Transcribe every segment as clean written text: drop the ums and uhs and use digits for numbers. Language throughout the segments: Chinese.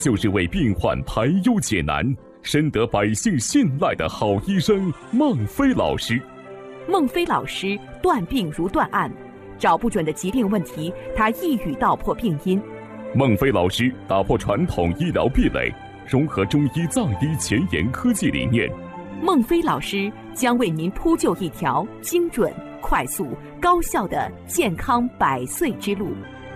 就是为病患排忧解难、深得百姓信赖的好医生孟非老师。 孟非老师断病如断案，找不准的疾病问题，他一语道破病因。 孟非老师打破传统医疗壁垒，融合中医藏医前沿科技理念。 孟非老师将为您铺就一条精准、快速、高效的健康100岁之路。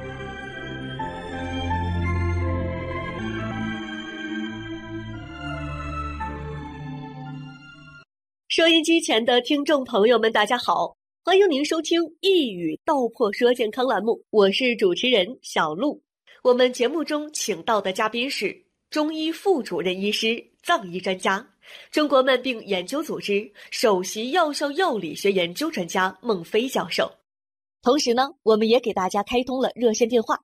收音机前的听众朋友们，大家好，欢迎您收听一语道破说健康栏目，我是主持人小璐。我们节目中请到的嘉宾是中医副主任医师、藏医专家、中国慢病研究组织首席药效药理学研究专家孟非教授。同时呢，我们也给大家开通了热线电话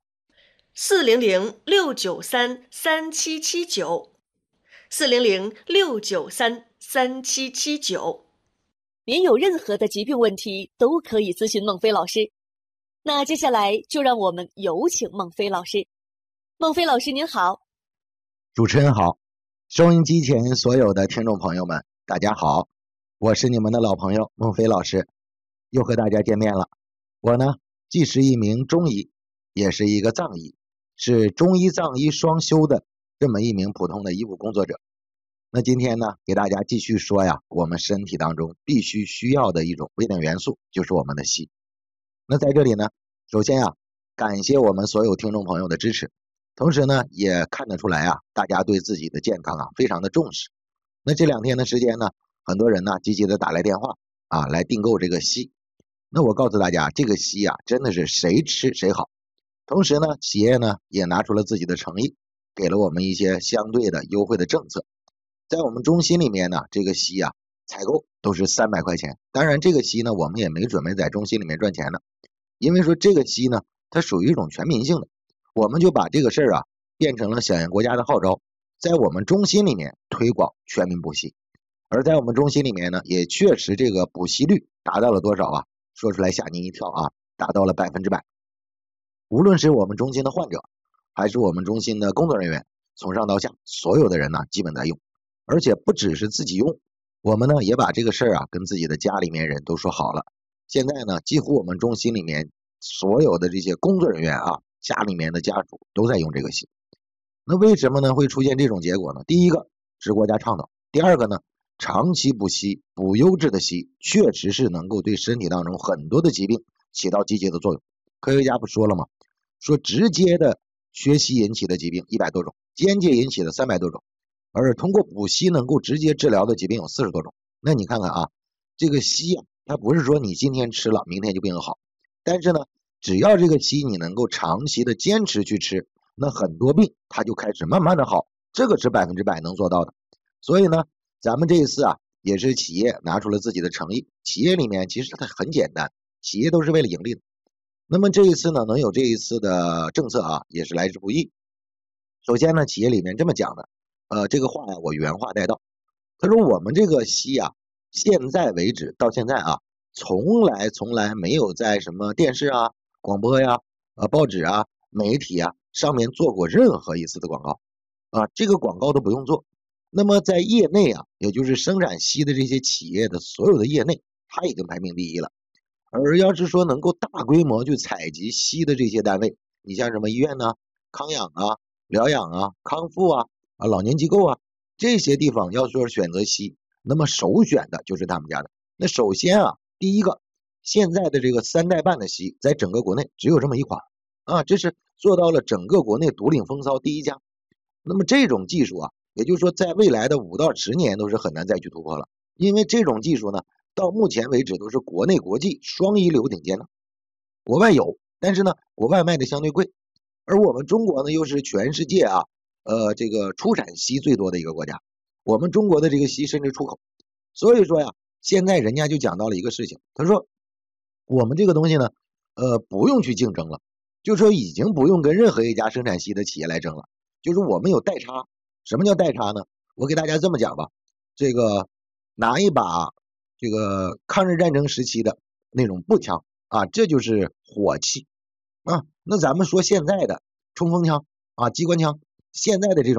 400-693-3779，400-693-3779。您有任何的疾病问题都可以咨询孟非老师。那接下来就让我们有请孟非老师。孟非老师您好。 主持人好，收音机前所有的听众朋友们大家好，我是你们的老朋友孟非老师，又和大家见面了。我呢既是一名中医，也是一个藏医，是中医藏医双修的这么一名普通的医务工作者。那今天呢给大家继续说呀，我们身体当中必须需要的一种微量元素，就是我们的硒。那在这里呢，首先啊感谢我们所有听众朋友的支持，同时呢也看得出来啊，大家对自己的健康啊非常的重视。那这2天的时间呢，很多人呢积极的打来电话啊，来订购这个硒。那我告诉大家，这个硒啊真的是谁吃谁好。同时呢，企业呢也拿出了自己的诚意，给了我们一些相对的优惠的政策。在我们中心里面呢，这个硒啊采购都是300块钱。当然这个硒呢，我们也没准备在中心里面赚钱的，因为说这个硒呢，它属于一种全民性的，我们就把这个事儿啊变成了响应国家的号召，在我们中心里面推广全民补硒。而在我们中心里面呢，也确实这个补硒率达到了多少啊？说出来吓您一跳啊，达到了100%。无论是我们中心的患者，还是我们中心的工作人员，从上到下所有的人呢基本在用。而且不只是自己用，我们呢也把这个事儿啊跟自己的家里面人都说好了。现在呢几乎我们中心里面所有的这些工作人员啊，家里面的家属都在用这个硒。那为什么呢会出现这种结果呢？第一个是国家倡导，第二个呢，长期补硒、补优质的硒确实是能够对身体当中很多的疾病起到积极的作用。科学家不说了吗？说直接的缺硒引起的疾病100多种，间接引起的300多种，而通过补硒能够直接治疗的疾病有40多种。那你看看啊，这个硒啊，它不是说你今天吃了明天就病好，但是呢只要这个硒你能够长期的坚持去吃，那很多病它就开始慢慢的好，这个是100%能做到的。所以呢咱们这一次啊也是企业拿出了自己的诚意，企业里面其实它很简单，企业都是为了盈利的。那么这一次呢能有这一次的政策啊，也是来之不易。首先呢企业里面这么讲的，这个话呀我原话带到，他说我们这个硒啊，现在为止到现在啊，从来没有在什么电视啊、广播呀、报纸啊、媒体啊上面做过任何一次的广告啊，这个广告都不用做。那么在业内啊，也就是生产硒的这些企业的所有的业内，它已经排名第一了。而要是说能够大规模去采集硒的这些单位，你像什么医院呢、康养啊、疗养啊、康复啊、老年机构啊，这些地方要说选择硒，那么首选的就是他们家的。那首先啊，第一个，现在的这个3代半的硒在整个国内只有这么一款啊，这是做到了整个国内独领风骚第一家。那么这种技术啊，也就是说在未来的5到10年都是很难再去突破了，因为这种技术呢到目前为止都是国内国际双一流顶尖的。国外有，但是呢国外卖的相对贵，而我们中国呢又是全世界啊这个出产硒最多的一个国家，我们中国的这个硒甚至出口。所以说呀，现在人家就讲到了一个事情，他说我们这个东西呢不用去竞争了，就是说已经不用跟任何一家生产硒的企业来争了，就是我们有代差。什么叫代差呢？我给大家这么讲吧，这个拿一把这个抗日战争时期的那种步枪啊，这就是火器啊。那咱们说现在的冲锋枪啊、机关枪，现在的这种